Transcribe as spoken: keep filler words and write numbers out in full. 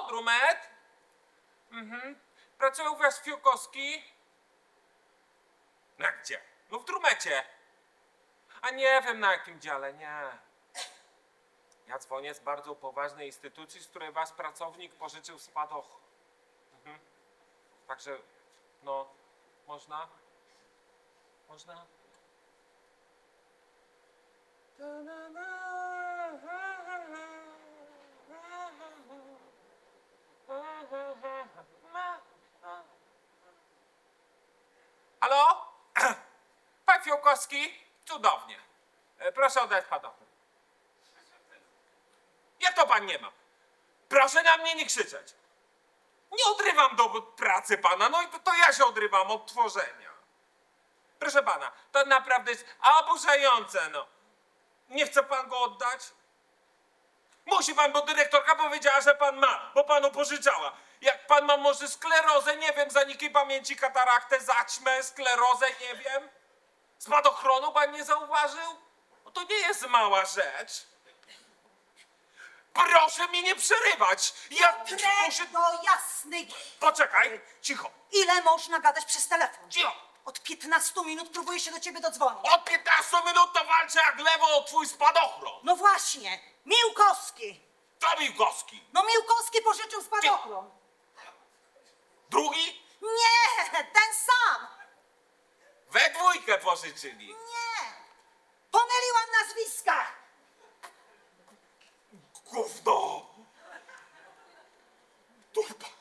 Drumet? Mhm. Pracuje u was Fiłkowski? Na gdzie? No w Drumecie. A nie wiem na jakim dziale, nie. Ja dzwonię z bardzo poważnej instytucji, z której wasz pracownik pożyczył spadochron. Mhm. Także, no, można? Można? Halo? Pan Fiłkowski? Cudownie. E, Proszę oddać spadochron. Jak to pan nie ma? Proszę na mnie nie krzyczeć. Nie odrywam do pracy pana, no i to, to ja się odrywam od tworzenia. Proszę pana, to naprawdę jest oburzające, no. Nie chce pan go oddać? Musi pan, bo dyrektorka powiedziała, że pan ma, bo panu pożyczała. Jak pan ma może sklerozę, nie wiem, zaniki pamięci, kataraktę, zaćmę, sklerozę, nie wiem. Spadochronu pan nie zauważył? No to nie jest mała rzecz. Proszę mi nie przerywać! Ja muszę... Do jasnej... Poczekaj, cicho, Ile można gadać przez telefon? cicho. Od piętnastu minut próbuję się do ciebie dodzwonić. Od piętnastu minut to walczę jak lewo o twój spadochron. No właśnie, Miłkowski. To Miłkowski. No Miłkowski pożyczył spadochron. Drugi? Nie, ten sam. We dwójkę pożyczyli. Nie, pomyliłam nazwiska. Gówno! Turba.